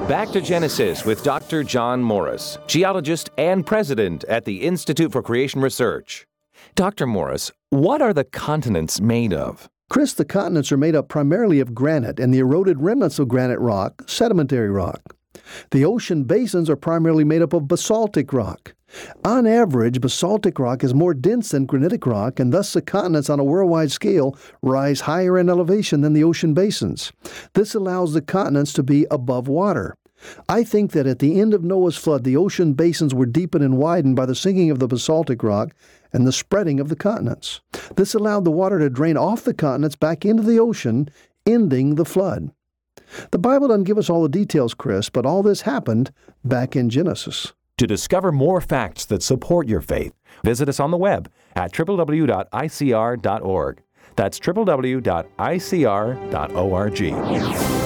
Back to Genesis with Dr. John Morris, geologist and president at the Institute for Creation Research. Dr. Morris, what are the continents made of? Chris, the continents are made up primarily of granite and the eroded remnants of granite rock, sedimentary rock. The ocean basins are primarily made up of basaltic rock. On average, basaltic rock is more dense than granitic rock, and thus the continents on a worldwide scale rise higher in elevation than the ocean basins. This allows the continents to be above water. I think that at the end of Noah's flood, the ocean basins were deepened and widened by the sinking of the basaltic rock and the spreading of the continents. This allowed the water to drain off the continents back into the ocean, ending the flood. The Bible doesn't give us all the details, Chris, but all this happened back in Genesis. To discover more facts that support your faith, visit us on the web at www.icr.org. That's www.icr.org.